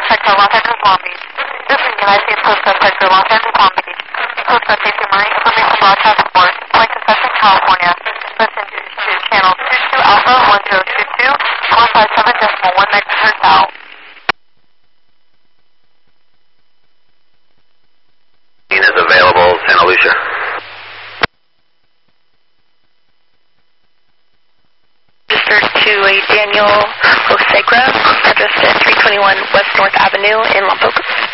Sector, Los Angeles, Long Beach. This is United States Coast Guard Sector, Los Angeles, Long Beach. Coast Guard Safety Marine Information Broadcast Report. Flight to Cessna, California. Listen to channel 22 Alpha 1022, 457.1 megahertz out. Is available, Santa Lucia. Registered to a Daniel Osegra, address at 321 West North Avenue in Lompoc.